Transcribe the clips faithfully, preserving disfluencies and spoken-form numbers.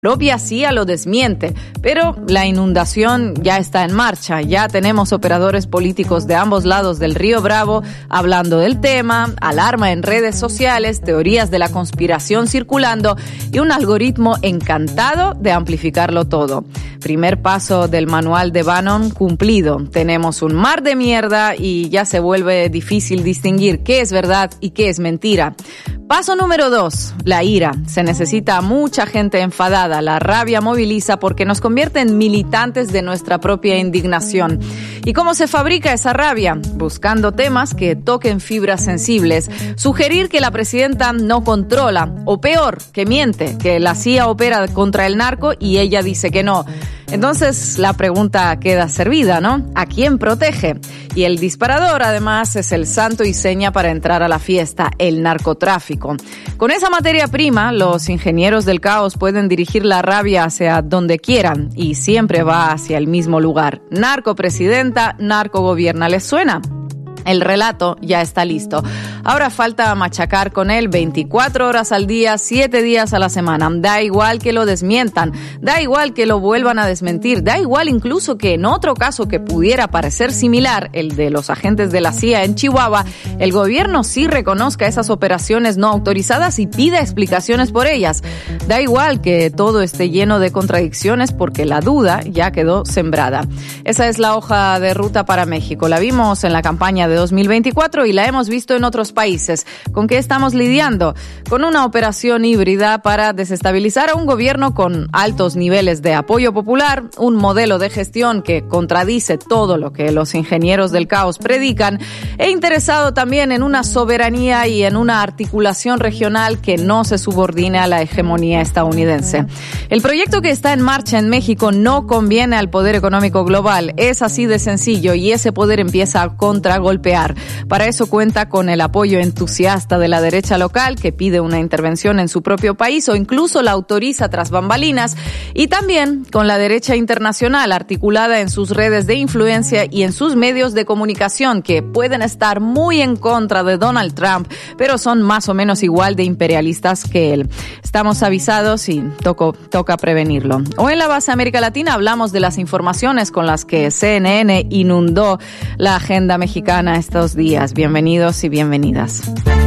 propia C I A lo desmiente, pero la inundación ya está en marcha. Ya tenemos operadores políticos de ambos lados del Río Bravo hablando del tema, alarma en redes sociales, teorías de la conspiración circulando y un algoritmo encantado de amplificarlo todo. Primer paso del manual de Bannon cumplido. Tenemos un mar de mierda y ya se vuelve difícil distinguir qué es verdad y qué es mentira. Paso número dos, la ira. Se necesita mucha gente enfadada. La rabia moviliza porque nos convierte en militantes de nuestra propia indignación. ¿Y cómo se fabrica esa rabia? Buscando temas que toquen fibras sensibles. Sugerir que la presidenta no controla, o peor, que miente, que la C I A opera contra el narco y ella dice que no. Entonces la pregunta queda servida, ¿no? ¿A quién protege? Y el disparador, además, es el santo y seña para entrar a la fiesta, el narcotráfico. Con esa materia prima, los ingenieros del caos pueden dirigir la rabia hacia donde quieran y siempre va hacia el mismo lugar. Narcopresidenta, narcogobierna, ¿les suena? El relato ya está listo. Ahora falta machacar con él veinticuatro horas al día, siete días a la semana. Da igual que lo desmientan, da igual que lo vuelvan a desmentir, da igual incluso que en otro caso que pudiera parecer similar, el de los agentes de la C I A en Chihuahua, el gobierno sí reconozca esas operaciones no autorizadas y pida explicaciones por ellas. Da igual que todo esté lleno de contradicciones porque la duda ya quedó sembrada. Esa es la hoja de ruta para México. La vimos en la campaña de dos mil veinticuatro y la hemos visto en otros países. ¿Con qué estamos lidiando? Con una operación híbrida para desestabilizar a un gobierno con altos niveles de apoyo popular, un modelo de gestión que contradice todo lo que los ingenieros del caos predican, e interesado también en una soberanía y en una articulación regional que no se subordine a la hegemonía estadounidense. El proyecto que está en marcha en México no conviene al poder económico global. Es así de sencillo y ese poder empieza a contragolpear. Para eso cuenta con el apoyo entusiasta de la derecha local que pide una intervención en su propio país o incluso la autoriza tras bambalinas, y también con la derecha internacional articulada en sus redes de influencia y en sus medios de comunicación que pueden estar muy en contra de Donald Trump, pero son más o menos igual de imperialistas que él. Estamos avisados y toco, toca prevenirlo. Hoy en la base América Latina hablamos de las informaciones con las que C N N inundó la agenda mexicana estos días. Bienvenidos y bienvenidas.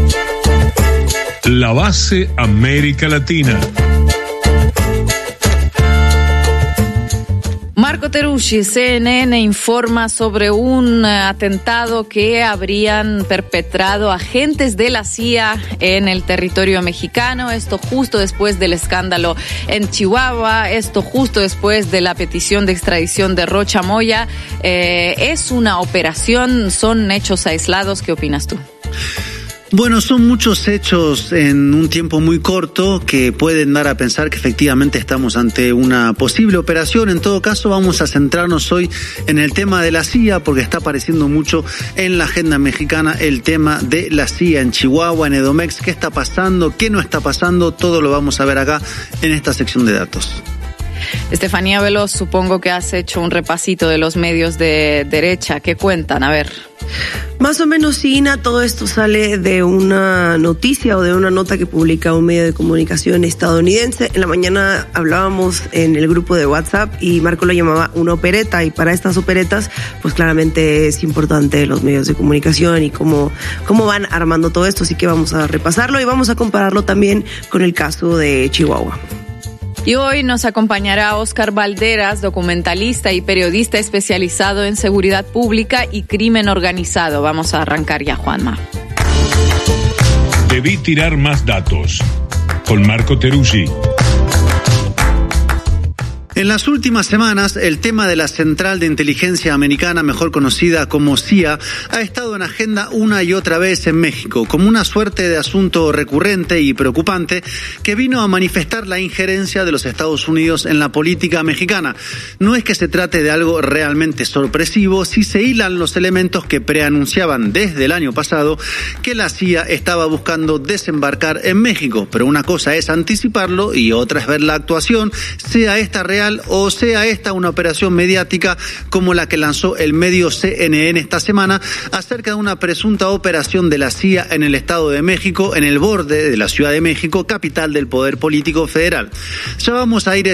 La base América Latina. Marco Teruggi, C N N, informa sobre un atentado que habrían perpetrado agentes de la C I A en el territorio mexicano. Esto justo después del escándalo en Chihuahua, esto justo después de la petición de extradición de Rocha Moya. Eh, ¿Es una operación? ¿Son hechos aislados? ¿Qué opinas tú? Bueno, son muchos hechos en un tiempo muy corto que pueden dar a pensar que efectivamente estamos ante una posible operación. En todo caso, vamos a centrarnos hoy en el tema de la C I A porque está apareciendo mucho en la agenda mexicana el tema de la C I A en Chihuahua, en Edomex. ¿Qué está pasando? ¿Qué no está pasando? Todo lo vamos a ver acá en esta sección de datos. Estefanía Veloz, supongo que has hecho un repasito de los medios de derecha. ¿Qué cuentan? A ver. Más o menos, sí, Ina, todo esto sale de una noticia o de una nota que publica un medio de comunicación estadounidense. En la mañana hablábamos en el grupo de WhatsApp y Marco lo llamaba una opereta, y para estas operetas pues claramente es importante los medios de comunicación y cómo, cómo van armando todo esto, así que vamos a repasarlo y vamos a compararlo también con el caso de Chihuahua. Y hoy nos acompañará Óscar Valderas, documentalista y periodista especializado en seguridad pública y crimen organizado. Vamos a arrancar ya, Juanma. Debí tirar más datos. Con Marco Teruggi. En las últimas semanas, el tema de la Central de Inteligencia Americana, mejor conocida como C I A, ha estado en agenda una y otra vez en México, como una suerte de asunto recurrente y preocupante que vino a manifestar la injerencia de los Estados Unidos en la política mexicana. No es que se trate de algo realmente sorpresivo si se hilan los elementos que preanunciaban desde el año pasado que la C I A estaba buscando desembarcar en México, pero una cosa es anticiparlo y otra es ver la actuación, sea esta real real o sea esta una operación mediática como la que lanzó el medio C N N esta semana acerca de una presunta operación de la C I A en el Estado de México, en el borde de la Ciudad de México, capital del poder político federal. Ya vamos a ir